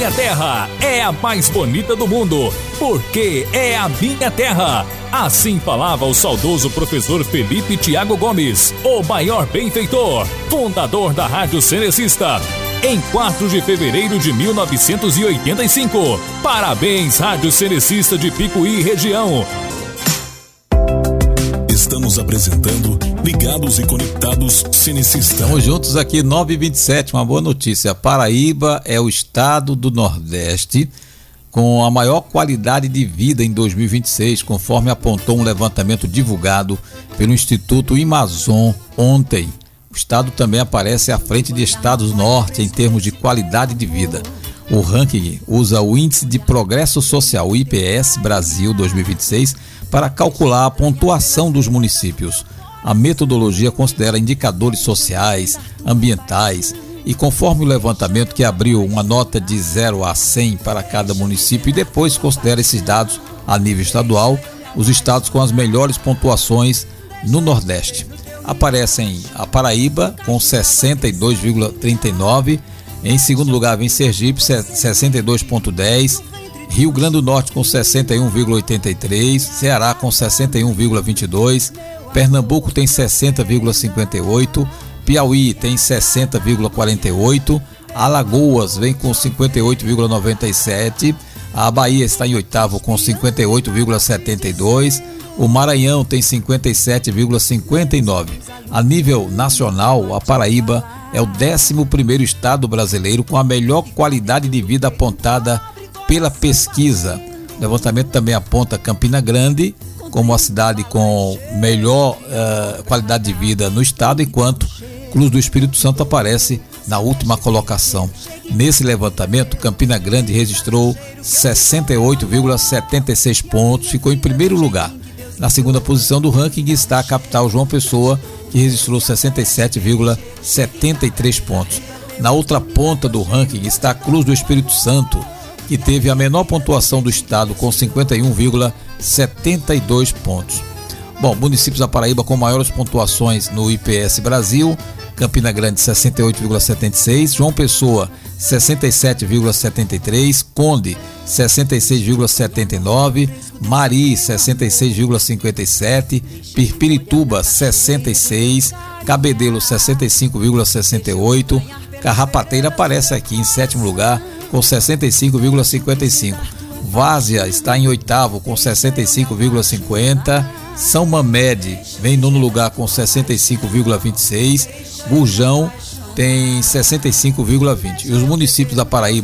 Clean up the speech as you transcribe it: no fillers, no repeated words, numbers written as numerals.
minha terra é a mais bonita do mundo, porque é a minha terra. Assim falava o saudoso professor Felipe Thiago Gomes, o maior benfeitor, fundador da Rádio Cenecista, em 4 de fevereiro de 1985. Parabéns, Rádio Cenecista de Picuí região. Estamos apresentando Ligados e Conectados Cenecista. Estamos juntos aqui, 9h27, uma boa notícia. Paraíba é o estado do Nordeste com a maior qualidade de vida em 2026, conforme apontou um levantamento divulgado pelo Instituto Amazon ontem. O estado também aparece à frente de estados do norte em termos de qualidade de vida. O ranking usa o Índice de Progresso Social, o IPS Brasil 2026, para calcular a pontuação dos municípios. A metodologia considera indicadores sociais, ambientais e, conforme o levantamento que abriu uma nota de 0 a 100 para cada município e depois considera esses dados a nível estadual, os estados com as melhores pontuações no Nordeste. Aparecem a Paraíba com 62,39, em segundo lugar vem Sergipe, 62,10, Rio Grande do Norte com 61,83, Ceará com 61,22, Pernambuco tem 60,58, Piauí tem 60,48, Alagoas vem com 58,97, a Bahia está em oitavo com 58,72, o Maranhão tem 57,59. A nível nacional, a Paraíba é o 11º estado brasileiro com a melhor qualidade de vida apontada pela pesquisa. O levantamento também aponta Campina Grande como a cidade com melhor qualidade de vida no estado, enquanto Cruz do Espírito Santo aparece na última colocação. Nesse levantamento, Campina Grande registrou 68,76 pontos, ficou em primeiro lugar. Na segunda posição do ranking está a capital João Pessoa, que registrou 67,73 pontos. Na outra ponta do ranking está a Cruz do Espírito Santo, que teve a menor pontuação do estado com 51,72 pontos. Bom, municípios da Paraíba com maiores pontuações no IPS Brasil: Campina Grande 68,76, João Pessoa 67,73, Conde 66,79, Mari 66,57, Pirpirituba 66, Cabedelo 65,68, Carrapateira aparece aqui em sétimo lugar com 65,55, Várzea está em oitavo com 65,50, São Mamede vem em nono lugar com 65,26, Gurjão tem 65,20. E os municípios da Paraíba